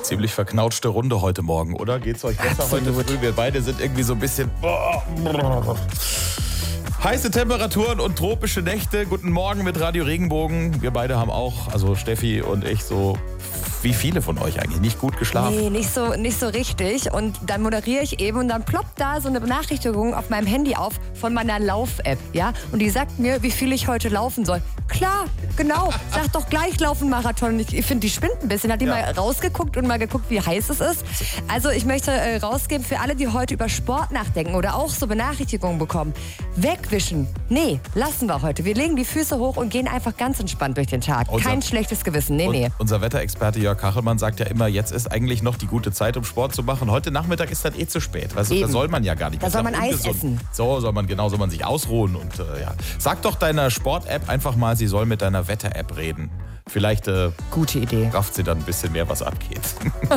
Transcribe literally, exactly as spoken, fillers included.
Ziemlich verknautschte Runde heute Morgen, oder? Geht's euch besser Absolut. heute früh? Wir beide sind irgendwie so ein bisschen... Heiße Temperaturen und tropische Nächte. Guten Morgen mit Radio Regenbogen. Wir beide haben auch, also Steffi und ich, so wie viele von euch eigentlich, nicht gut geschlafen. Nee, nicht so, nicht so richtig. Und dann moderiere ich eben und dann ploppt da so eine Benachrichtigung auf meinem Handy auf von meiner Lauf-App. Ja? Und die sagt mir, wie viel ich heute laufen soll. Klar, genau. Sag doch gleich laufen Marathon. Ich, ich finde, die spinnt ein bisschen. Hat die Ja. mal rausgeguckt und mal geguckt, wie heiß es ist. Also ich möchte äh, rausgeben für alle, die heute über Sport nachdenken oder auch so Benachrichtigungen bekommen. Wegwischen. Nee, lassen wir heute. Wir legen die Füße hoch und gehen einfach ganz entspannt durch den Tag. Unser- Kein schlechtes Gewissen. Nee, Und nee. unser Wetterexperte Jörg Kachelmann sagt ja immer, jetzt ist eigentlich noch die gute Zeit, um Sport zu machen. Heute Nachmittag ist das eh zu spät. Weißt du, da Eben. soll man ja gar nicht. Da Das soll ist man auch Eis ungesund. essen. So soll man, genau, soll man sich ausruhen. Und, äh, ja. Sag doch deiner Sport-App einfach mal, sie soll mit deiner Wetter-App reden. Vielleicht äh, Gute Idee. rafft sie dann ein bisschen mehr, was abgeht.